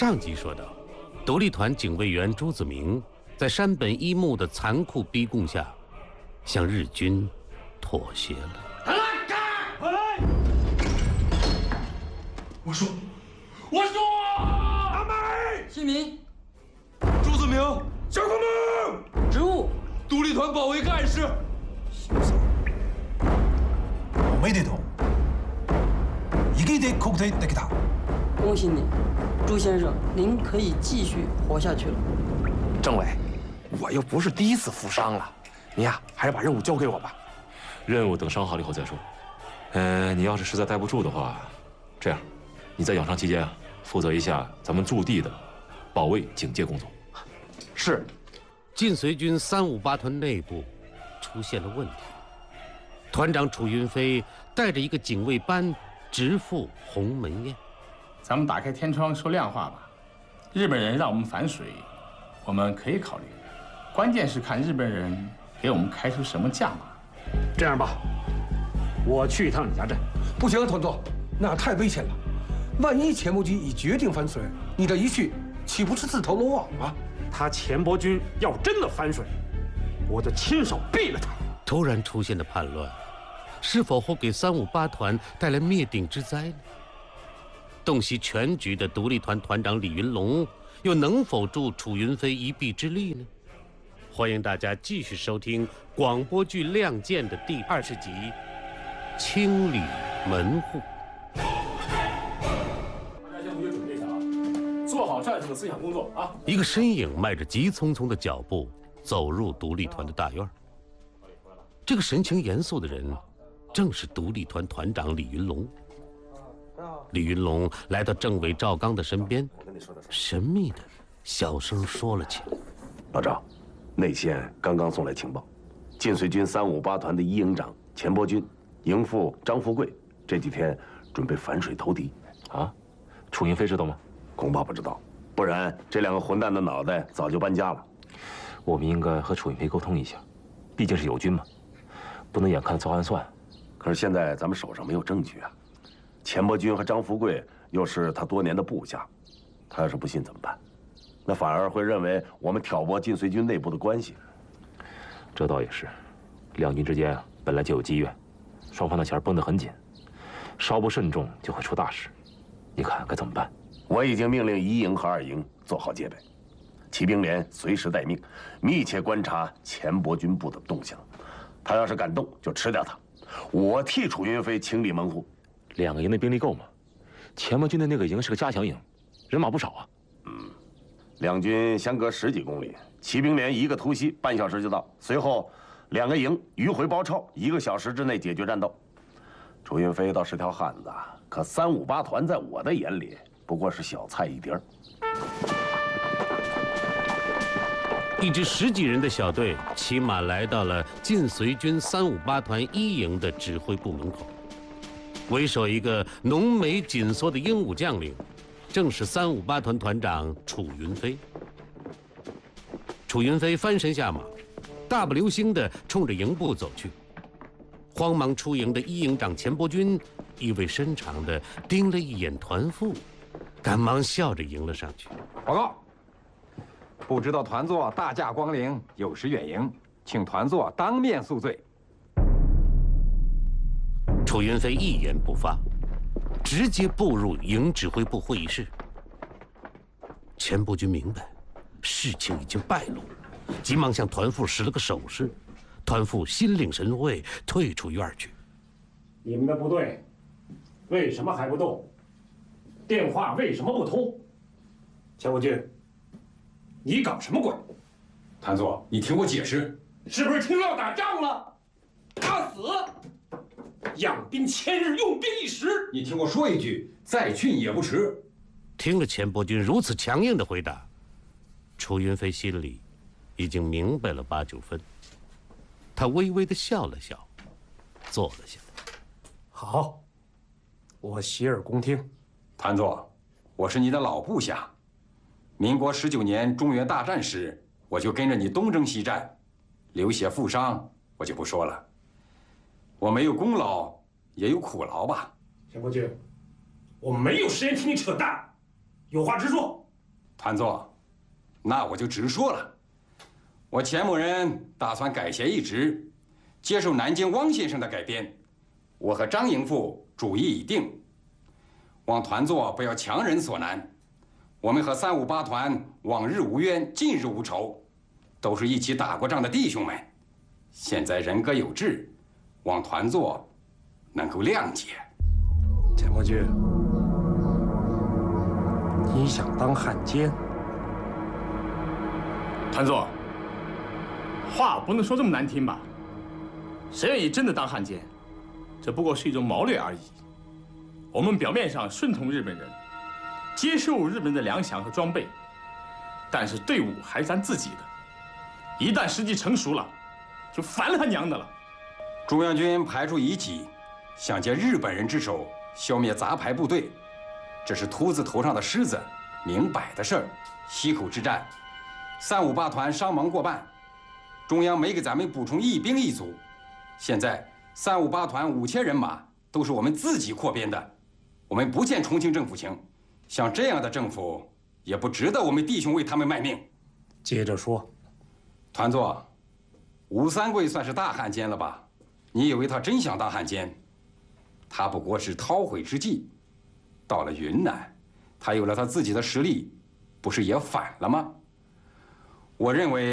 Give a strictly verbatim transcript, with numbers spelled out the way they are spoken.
上集说到，独立团警卫员朱子明在山本一木的残酷逼供下，向日军妥协了。 来，开！来！我说，我说，阿美， 姓名， 朱子明，小公们， 职务， 独立团保卫干事。 おめでとう。生きて国体できた。 恭喜你，朱先生，您可以继续活下去了。 政委，我又不是第一次负伤了，你呀，还是把任务交给我吧。 任务等伤好了以后再说。呃，你要是实在待不住的话，这样，你在养伤期间啊，负责一下咱们驻地的保卫警戒工作。 是。 晋绥军三五八团内部出现了问题，团长楚云飞带着一个警卫班直赴鸿门宴。 咱们打开天窗说亮话吧，日本人让我们反水，我们可以考虑，关键是看日本人给我们开出什么价码。 这样吧，我去一趟李家镇。 不行，团座，那太危险了。万一钱伯钧已决定反水，你这一去，岂不是自投罗网吗？ 他钱伯钧要真的反水，我就亲手毙了他。 突然出现的叛乱，是否会给三五八团带来灭顶之灾呢？洞悉全局的独立团团长李云龙，又能否助楚云飞一臂之力呢？欢迎大家继续收听广播剧《亮剑》的第二十集《清理门户》。 大家先回去准备一下啊，做好战士的思想工作啊！ 一个身影迈着急匆匆的脚步走入独立团的大院。这个神情严肃的人，正是独立团团长李云龙。李云龙来到政委赵刚的身边，神秘的小声说了起来：“ 老赵，内线刚刚送来情报，晋绥军三五八团的一营长钱伯钧、营副张富贵这几天准备反水投敌。 啊，楚云飞知道吗？ 恐怕不知道，不然这两个混蛋的脑袋早就搬家了。 我们应该和楚云飞沟通一下，毕竟是友军嘛，不能眼看着遭暗算。 可是现在咱们手上没有证据啊。钱伯钧和张富贵又是他多年的部下，他要是不信怎么办？那反而会认为我们挑拨晋绥军内部的关系。 这倒也是，两军之间啊本来就有积怨，双方的弦绷得很紧，稍不慎重就会出大事。你看该怎么办？ 我已经命令一营和二营做好戒备，骑兵连随时待命，密切观察钱伯钧部的动向。他要是敢动，就吃掉他。我替楚云飞清理门户。 两个营的兵力够吗？钱伯钧的那个营是个加强营，人马不少啊。 嗯，两军相隔十几公里，骑兵连一个突袭，半小时就到。随后，两个营迂回包抄，一个小时之内解决战斗。楚云飞倒是条汉子，可三五八团在我的眼里不过是小菜一碟儿。 一支十几人的小队骑马来到了晋绥军三五八团一营的指挥部门口。为首一个浓眉紧缩的英武将领，正是三五八团团长楚云飞。楚云飞翻身下马，大步流星地冲着营部走去。慌忙出营的一营长钱伯钧意味深长地盯了一眼团副，赶忙笑着迎了上去。 报告，不知道团座大驾光临，有失远迎，请团座当面诉罪。 楚云飞一言不发，直接步入营指挥部会议室。钱伯钧明白事情已经败露，急忙向团副使了个手势。团副心领神会，退出院去。 你们的部队为什么还不动？电话为什么不通？钱伯钧，你搞什么鬼？ 谭座，你听我解释， 是不是听要打仗了？打死！养兵千日，用兵一时。 你听我说一句，再训也不迟。 听了钱伯钧如此强硬的回答，楚云飞心里已经明白了八九分。他微微的笑了笑，坐了下来。 好，我洗耳恭听。 谭座，我是你的老部下，民国十九年中原大战时，我就跟着你东征西战，流血负伤，我就不说了。我没有功劳，也有苦劳吧？ 钱伯钧，我没有时间听你扯淡，有话直说。 团座，那我就直说了，我钱某人打算改弦易帜，接受南京汪先生的改编。我和张营副主意已定，望团座不要强人所难。我们和三五八团往日无冤，近日无仇，都是一起打过仗的弟兄们，现在人各有志，望团座能够谅解。 钱伯钧，你想当汉奸？ 团座，话不能说这么难听吧？谁愿意真的当汉奸？这不过是一种谋略而已。我们表面上顺从日本人，接受日本人的粮饷和装备，但是队伍还是咱自己的。一旦时机成熟了，就烦了他娘的了。 中央军排除异己，想借日本人之手消灭杂牌部队，这是秃子头上的虱子，明摆的事儿。溪口之战，三五八团伤亡过半，中央没给咱们补充一兵一卒。现在三五八团五千人马都是我们自己扩编的，我们不见重庆政府情，像这样的政府也不值得我们弟兄为他们卖命。 接着说， 团座，吴三桂算是大汉奸了吧？你以为他真想当汉奸？他不过是韬晦之计。到了云南，他有了他自己的实力，不是也反了吗？我认为。